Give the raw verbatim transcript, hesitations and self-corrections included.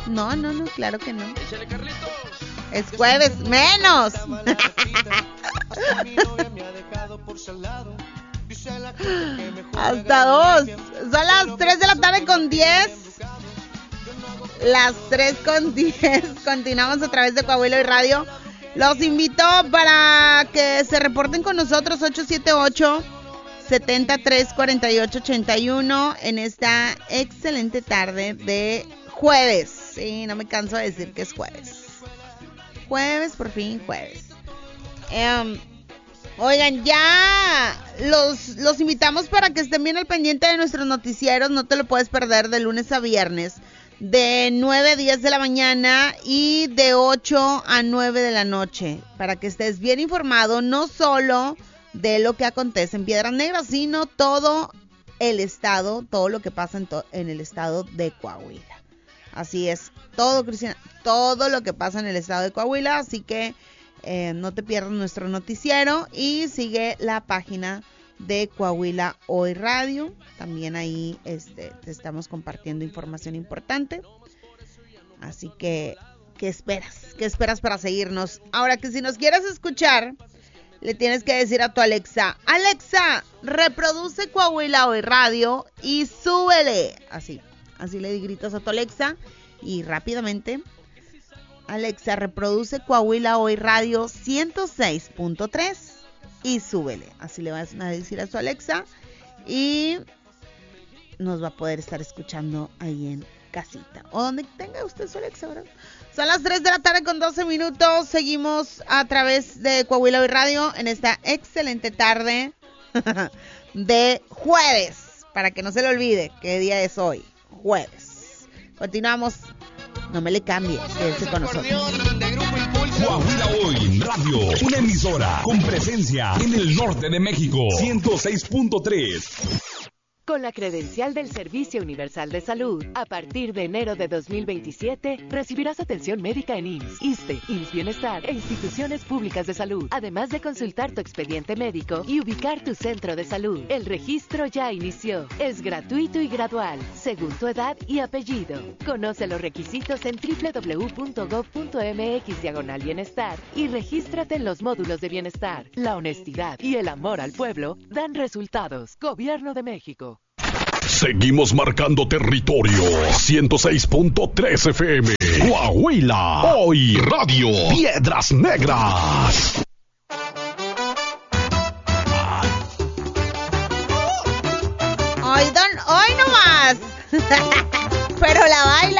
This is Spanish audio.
No, no, no, claro que no. Es jueves, menos. Hasta dos. Son las tres de la tarde con diez. Las tres con diez. Continuamos a través de Coahuila y Radio. Los invito para que se reporten con nosotros ocho siete ocho, siete tres, cuatro ocho ocho uno en esta excelente tarde de jueves. Sí, no me canso de decir que es jueves. Jueves, por fin jueves. Um, oigan, ya los, los invitamos para que estén bien al pendiente de nuestros noticieros. No te lo puedes perder de lunes a viernes. De nueve a diez de la mañana y de ocho a nueve de la noche. Para que estés bien informado, no solo de lo que acontece en Piedras Negras, sino todo el estado, todo lo que pasa en, to- en el estado de Coahuila. Así es, todo, Cristiana, todo lo que pasa en el estado de Coahuila. Así que eh, no te pierdas nuestro noticiero y sigue la página de Coahuila Hoy Radio. También ahí este, te estamos compartiendo información importante. Así que, ¿qué esperas? ¿Qué esperas para seguirnos? Ahora que si nos quieres escuchar, le tienes que decir a tu Alexa: Alexa, reproduce Coahuila Hoy Radio y súbele. Así, así le gritas a tu Alexa y rápidamente: Alexa, reproduce Coahuila Hoy Radio ciento seis punto tres y súbele. Así le vas a decir a su Alexa y nos va a poder estar escuchando ahí en casita o donde tenga usted su Alexa, ¿verdad? Son las tres de la tarde con doce minutos. Seguimos a través de Coahuila Hoy Radio en esta excelente tarde de jueves. Para que no se le olvide qué día es hoy. Jueves. Continuamos. No me le cambie. Quédese con nosotros. Coahuila Hoy Radio, una emisora con presencia en el norte de México. ciento seis punto tres. Con la credencial del Servicio Universal de Salud, a partir de enero de dos mil veintisiete, recibirás atención médica en I M S S, ISSSTE, I M S S Bienestar e instituciones públicas de salud, además de consultar tu expediente médico y ubicar tu centro de salud. El registro ya inició. Es gratuito y gradual, según tu edad y apellido. Conoce los requisitos en doble u doble u doble u punto gob punto eme equis diagonal bienestar y regístrate en los módulos de bienestar. La honestidad y el amor al pueblo dan resultados. Gobierno de México. Seguimos marcando territorio. ciento seis punto tres F M. Coahuila Hoy Radio. Piedras Negras. Hoy, don, hoy nomás. Pero la baila.